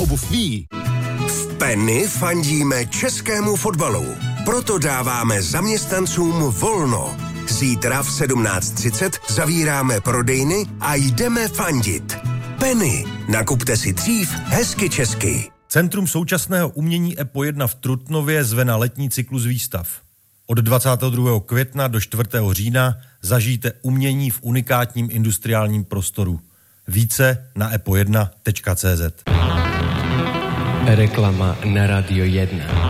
obuv ví. V Penny fandíme českému fotbalu. Proto dáváme zaměstnancům volno. Zítra v 17:30 zavíráme prodejny a jdeme fandit. Penny. Nakupte si dřív hezky česky. Centrum současného umění EPO 1 v Trutnově zve na letní cyklus výstav. Od 22. května do 4. října zažijte umění v unikátním industriálním prostoru. Více na epo1.cz. Reklama na Radio 1.